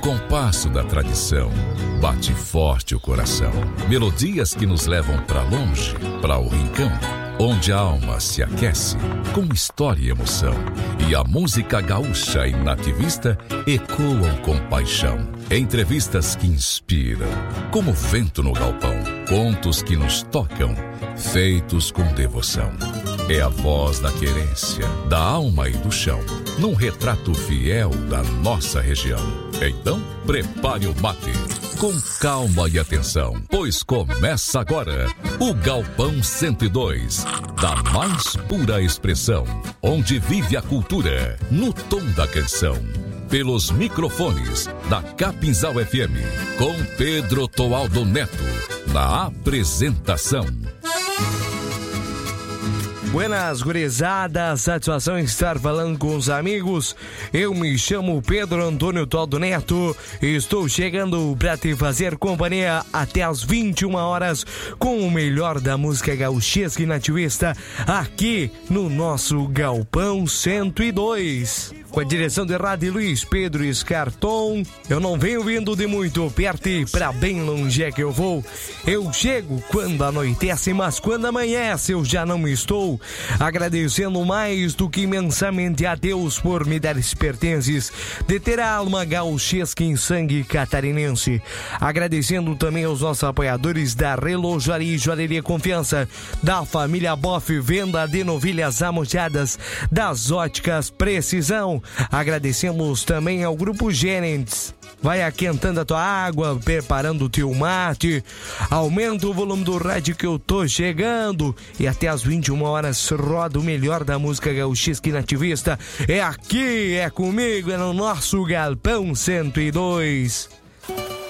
compasso da tradição, bate forte o coração. Melodias que nos levam pra longe, pra o rincão, onde a alma se aquece com história e emoção. E a música gaúcha e nativista ecoam com paixão. Entrevistas que inspiram, como vento no galpão. Contos que nos tocam, feitos com devoção. É a voz da querência, da alma e do chão, num retrato fiel da nossa região. Então, prepare o mate, com calma e atenção, pois começa agora o Galpão 102, da mais pura expressão, onde vive a cultura, no tom da canção. Pelos microfones da Capinzal FM, com Pedro Toaldo Neto, na apresentação. Buenas, gurizada, satisfação em estar falando com os amigos. Eu me chamo Pedro Antônio Toaldo Neto e estou chegando para te fazer companhia até as 21 horas com o melhor da música gauchesca e nativista aqui no nosso Galpão 102. Com a direção de rádio Luiz Pedro Escarton, eu não venho vindo de muito perto e pra bem longe é que eu vou. Eu chego quando anoitece, mas quando amanhece eu já não estou. Agradecendo mais do que imensamente a Deus por me dar esses pertences, de ter a alma gauchesca em sangue catarinense. Agradecendo também aos nossos apoiadores da Relojaria e Joalheria Confiança, da família Boff, venda de novilhas amojadas, das óticas Precisão. Agradecemos também ao Grupo Gerentes. Vai aquentando a tua água, preparando o teu mate. Aumenta o volume do rádio que eu tô chegando. E até às 21 horas roda o melhor da música gauchesca e nativista. É aqui, é comigo, é no nosso Galpão 102.